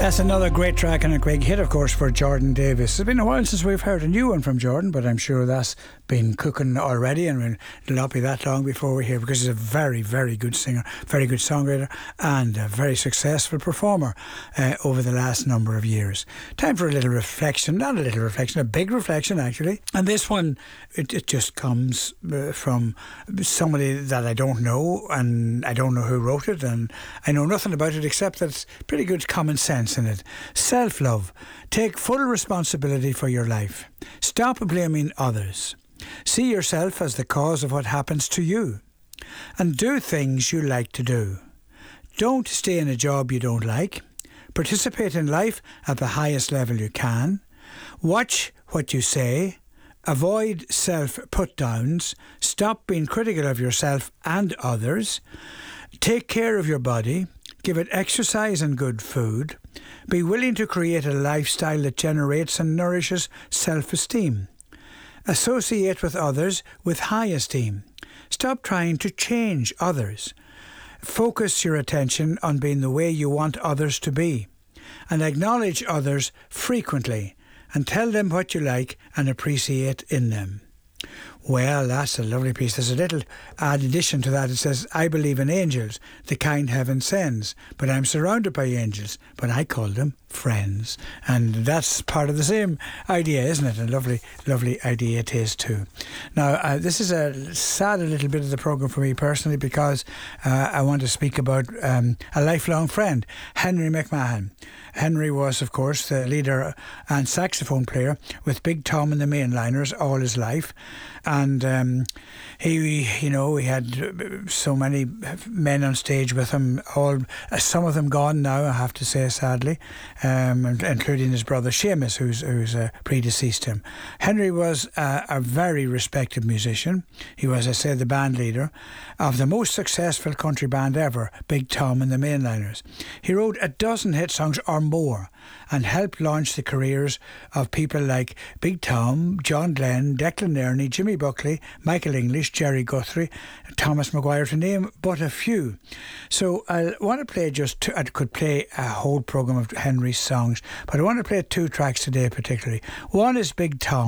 That's another great track and a great hit, of course, for Jordan Davis. It's been a while since we've heard a new one from Jordan, but I'm sure that's been cooking already, and it'll not be that long before we hear, because he's a very, very good singer, very good songwriter, and a very successful performer over the last number of years. Time for a little reflection, not a little reflection, a big reflection actually. And this one, it just comes from somebody that I don't know, and I don't know who wrote it, and I know nothing about it except that it's pretty good common sense in it. Self-love. Take full responsibility for your life. Stop blaming others. See yourself as the cause of what happens to you. And do things you like to do. Don't stay in a job you don't like. Participate in life at the highest level you can. Watch what you say. Avoid self-put-downs. Stop being critical of yourself and others. Take care of your body. Give it exercise and good food. Be willing to create a lifestyle that generates and nourishes self-esteem. Associate with others with high esteem. Stop trying to change others. Focus your attention on being the way you want others to be. And acknowledge others frequently and tell them what you like and appreciate in them. Well, that's a lovely piece. There's a little addition to that. It says, I believe in angels, the kind heaven sends, but I'm surrounded by angels, but I call them friends. And that's part of the same idea, isn't it? A lovely, lovely idea it is too. Now, this is a sad little bit of the programme for me personally, because I want to speak about a lifelong friend, Henry McMahon. Henry was, of course, the leader and saxophone player with Big Tom and the Mainliners all his life. And he had so many men on stage with him, some of them gone now, I have to say, sadly, including his brother Seamus, who's predeceased him. Henry was a very respected musician. He was, I say, the band leader of the most successful country band ever, Big Tom and the Mainliners. He wrote a dozen hit songs or more and helped launch the careers of people like Big Tom, John Glenn, Declan Ernie, Jimmy Buckley, Michael English, Jerry Guthrie, Thomas Maguire, to name but a few. So I want to play I could play a whole programme of Henry's songs, but I want to play two tracks today particularly. One is Big Tom.